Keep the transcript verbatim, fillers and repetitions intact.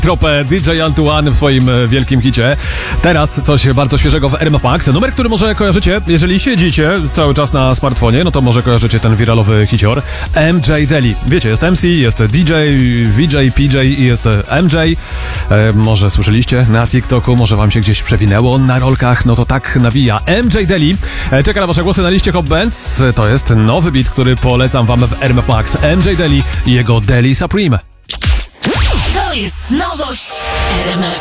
tropę D J Antoine w swoim wielkim hicie. Teraz coś bardzo świeżego w R M F Max. Numer, który może kojarzycie, jeżeli siedzicie cały czas na smartfonie, no to może kojarzycie ten wiralowy hicior. M J Deli. Wiecie, jest M C, jest D J, V J, P J i jest M J. E, może słyszeliście na TikToku, może wam się gdzieś przewinęło na rolkach, no to tak nawija. M J Deli. E, czeka na wasze głosy na liście Hot Bands. To jest nowy beat, który polecam wam w R M F Max. M J Deli i jego Deli Supreme. To jest nowość R M F.